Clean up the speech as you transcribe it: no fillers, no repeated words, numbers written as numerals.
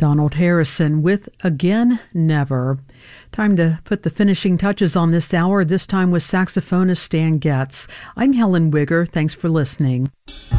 Donald Harrison with Again Never. Time to put the finishing touches on this hour, this time with saxophonist Stan Getz. I'm Helen Wigger. Thanks for listening.